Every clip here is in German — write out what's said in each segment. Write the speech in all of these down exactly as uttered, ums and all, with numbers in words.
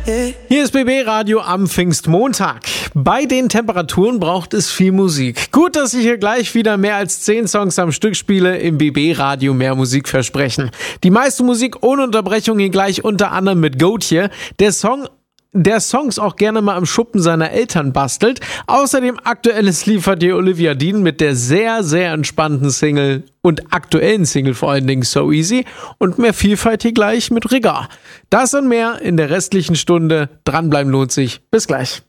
Hier ist B B Radio am Pfingstmontag. Bei den Temperaturen braucht es viel Musik. Gut, dass ich hier gleich wieder mehr als zehn Songs am Stück spiele, im B B Radio mehr Musik versprechen. Die meiste Musik ohne Unterbrechung hier gleich unter anderem mit Gotye. Der Song Der Songs auch gerne mal am Schuppen seiner Eltern bastelt. Außerdem Aktuelles liefert dir Olivia Dean mit der sehr, sehr entspannten Single und aktuellen Single vor allen Dingen So Easy und mehr Vielfalt hier gleich mit Rigga. Das und mehr in der restlichen Stunde. Dranbleiben lohnt sich. Bis gleich.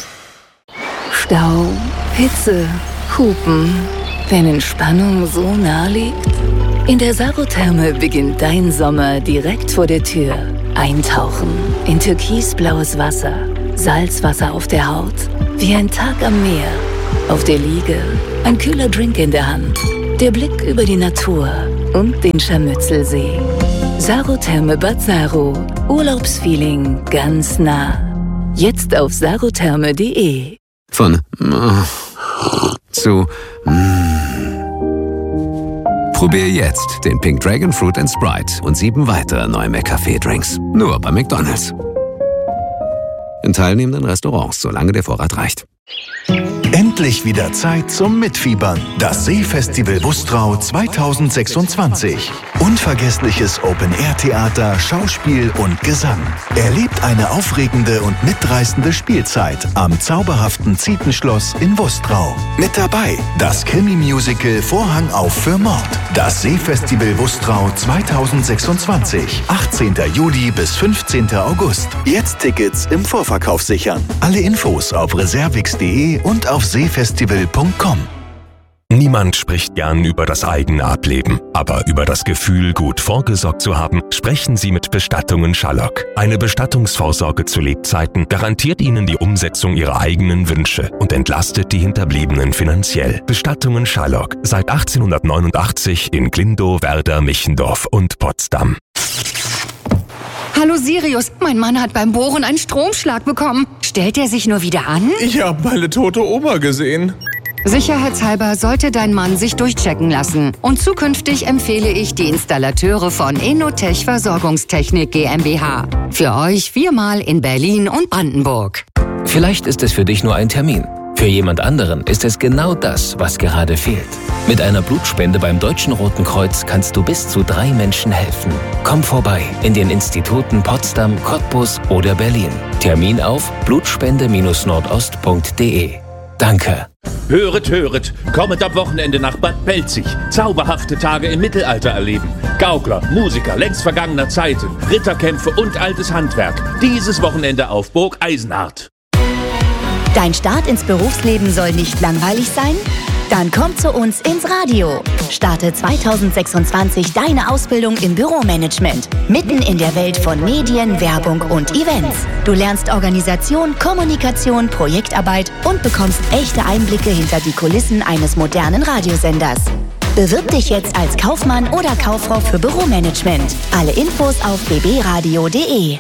Stau, Hitze, Hupen. Wenn Entspannung so nah liegt? In der Sarotherme beginnt dein Sommer direkt vor der Tür. Eintauchen in türkisblaues Wasser, Salzwasser auf der Haut, wie ein Tag am Meer. Auf der Liege, ein kühler Drink in der Hand, der Blick über die Natur und den Scharmützelsee. Sarotherme Bad Saro, Urlaubsfeeling ganz nah. Jetzt auf sarotherme punkt de. Von zu Probier jetzt den Pink Dragon Fruit and Sprite und sieben weitere neue McCafé-Drinks. Nur bei McDonald's. In teilnehmenden Restaurants, solange der Vorrat reicht. Endlich wieder Zeit zum Mitfiebern. Das Seefestival Bustrau zwanzig sechsundzwanzig. Unvergessliches Open-Air-Theater, Schauspiel und Gesang. Erlebt eine aufregende und mitreißende Spielzeit am zauberhaften Zietenschloss in Bustrau. Mit dabei das Krimi-Musical Vorhang auf für Mord. Das Seefestival Bustrau zwanzig sechsundzwanzig. achtzehnten Juli bis fünfzehnten August. Jetzt Tickets im Vorverkauf sichern. Alle Infos auf reservix punkt de und auf seefestival punkt com. Niemand spricht gern über das eigene Ableben, aber über das Gefühl, gut vorgesorgt zu haben, sprechen Sie mit Bestattungen Schallock. Eine Bestattungsvorsorge zu Lebzeiten garantiert Ihnen die Umsetzung Ihrer eigenen Wünsche und entlastet die Hinterbliebenen finanziell. Bestattungen Schallock, seit achtzehnhundertneunundachtzig in Glindow, Werder, Michendorf und Potsdam. Hallo Sirius, mein Mann hat beim Bohren einen Stromschlag bekommen. Stellt er sich nur wieder an? Ich habe meine tote Oma gesehen. Sicherheitshalber sollte dein Mann sich durchchecken lassen. Und zukünftig empfehle ich die Installateure von Enotech Versorgungstechnik GmbH. Für euch viermal in Berlin und Brandenburg. Vielleicht ist es für dich nur ein Termin. Für jemand anderen ist es genau das, was gerade fehlt. Mit einer Blutspende beim Deutschen Roten Kreuz kannst du bis zu drei Menschen helfen. Komm vorbei in den Instituten Potsdam, Cottbus oder Berlin. Termin auf blutspende nordost punkt de. Danke. Höret, höret, kommet am Wochenende nach Bad Belzig. Zauberhafte Tage im Mittelalter erleben. Gaukler, Musiker längst vergangener Zeiten, Ritterkämpfe und altes Handwerk. Dieses Wochenende auf Burg Eisenhardt. Dein Start ins Berufsleben soll nicht langweilig sein? Dann komm zu uns ins Radio. Starte zwanzig sechsundzwanzig deine Ausbildung im Büromanagement. Mitten in der Welt von Medien, Werbung und Events. Du lernst Organisation, Kommunikation, Projektarbeit und bekommst echte Einblicke hinter die Kulissen eines modernen Radiosenders. Bewirb dich jetzt als Kaufmann oder Kauffrau für Büromanagement. Alle Infos auf b b radio punkt de.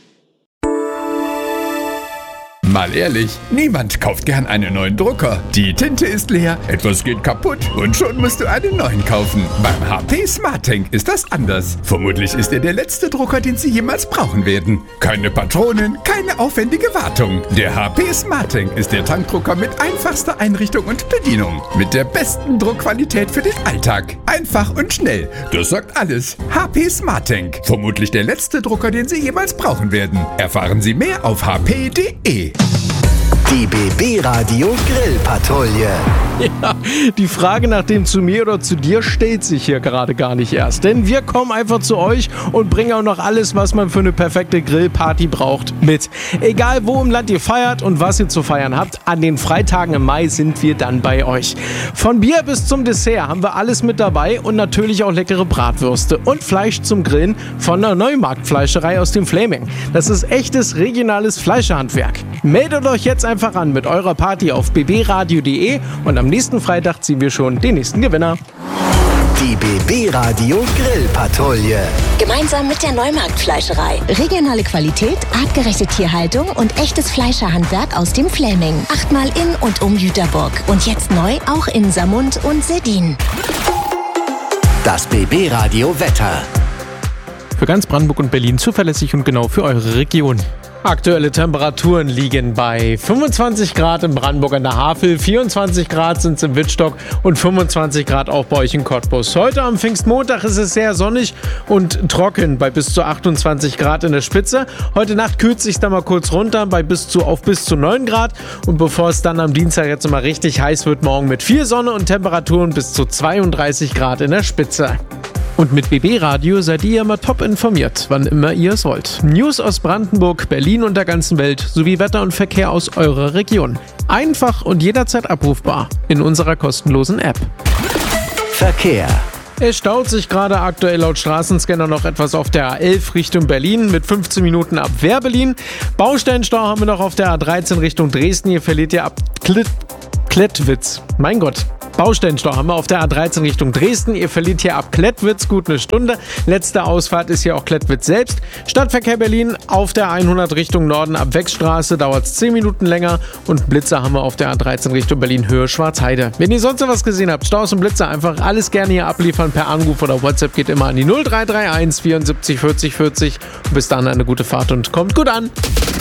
Mal ehrlich, niemand kauft gern einen neuen Drucker. Die Tinte ist leer, etwas geht kaputt und schon musst du einen neuen kaufen. Beim H P SmartTank ist das anders. Vermutlich ist er der letzte Drucker, den Sie jemals brauchen werden. Keine Patronen, keine aufwendige Wartung. Der H P SmartTank ist der Tankdrucker mit einfachster Einrichtung und Bedienung. Mit der besten Druckqualität für den Alltag. Einfach und schnell. Das sagt alles. H P SmartTank. Vermutlich der letzte Drucker, den Sie jemals brauchen werden. Erfahren Sie mehr auf h p punkt de. Die B B Radio Grillpatrouille. Ja, die Frage nach dem zu mir oder zu dir stellt sich hier gerade gar nicht erst. Denn wir kommen einfach zu euch und bringen auch noch alles, was man für eine perfekte Grillparty braucht, mit. Egal wo im Land ihr feiert und was ihr zu feiern habt, an den Freitagen im Mai sind wir dann bei euch. Von Bier bis zum Dessert haben wir alles mit dabei und natürlich auch leckere Bratwürste und Fleisch zum Grillen von der Neumarktfleischerei aus dem Flaming. Das ist echtes regionales Fleischerhandwerk. Meldet euch jetzt einfach an mit eurer Party auf b b radio punkt de und am nächsten Freitag ziehen wir schon den nächsten Gewinner. Die B B Radio Grillpatrouille. Gemeinsam mit der Neumarktfleischerei. Regionale Qualität, artgerechte Tierhaltung und echtes Fleischerhandwerk aus dem Flaming. Achtmal in und um Jüterburg. Und jetzt neu auch in Samund und Seddin. Das B B Radio Wetter. Für ganz Brandenburg und Berlin zuverlässig und genau für eure Region. Aktuelle Temperaturen liegen bei fünfundzwanzig Grad in Brandenburg an der Havel, vierundzwanzig Grad sind es im Wittstock und fünfundzwanzig Grad auch bei euch in Cottbus. Heute am Pfingstmontag ist es sehr sonnig und trocken bei bis zu achtundzwanzig Grad in der Spitze. Heute Nacht kühlt es sich dann mal kurz runter bei bis zu, auf bis zu neun Grad. Und bevor es dann am Dienstag jetzt mal richtig heiß wird, morgen mit viel Sonne und Temperaturen bis zu zweiunddreißig Grad in der Spitze. Und mit B B Radio seid ihr immer top informiert, wann immer ihr es wollt. News aus Brandenburg, Berlin und der ganzen Welt sowie Wetter und Verkehr aus eurer Region. Einfach und jederzeit abrufbar in unserer kostenlosen App. Verkehr. Es staut sich gerade aktuell laut Straßenscanner noch etwas auf der A elf Richtung Berlin mit fünfzehn Minuten ab Wehr-Berlin. Baustellenstau haben wir noch auf der A dreizehn Richtung Dresden. Hier verliert ihr ab Klit- Klettwitz. Mein Gott. Baustellenstau haben wir auf der A dreizehn Richtung Dresden. Ihr verliert hier ab Klettwitz gut eine Stunde. Letzte Ausfahrt ist hier auch Klettwitz selbst. Stadtverkehr Berlin auf der hundert Richtung Norden ab Wechstraße dauert es zehn Minuten länger. Und Blitzer haben wir auf der A dreizehn Richtung Berlin Höhe Schwarzheide. Wenn ihr sonst noch was gesehen habt, Staus und Blitzer, einfach alles gerne hier abliefern per Anruf oder WhatsApp geht immer an die null drei drei eins vierundsiebzig vierzig vierzig. Und bis dann eine gute Fahrt und kommt gut an.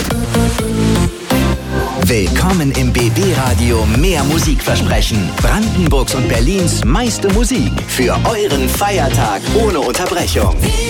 Willkommen im B B-Radio Mehr Musikversprechen. Brandenburgs und Berlins meiste Musik für euren Feiertag ohne Unterbrechung.